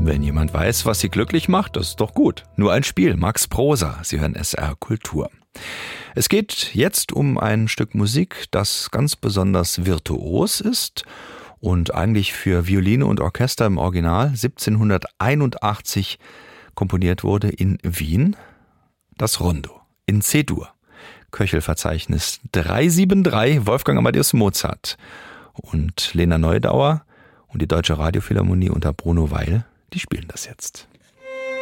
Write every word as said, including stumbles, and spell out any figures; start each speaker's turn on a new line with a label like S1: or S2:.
S1: Wenn jemand weiß, was sie glücklich macht, das ist doch gut. Nur ein Spiel, Max Prosa. Sie hören S R Kultur. Es geht jetzt um ein Stück Musik, das ganz besonders virtuos ist und eigentlich für Violine und Orchester im Original siebzehnhunderteinundachtzig komponiert wurde in Wien. Das Rondo in C-Dur. Köchelverzeichnis drei sieben drei, Wolfgang Amadeus Mozart. Und Lena Neudauer und die Deutsche Radiophilharmonie unter Bruno Weil, die spielen das jetzt.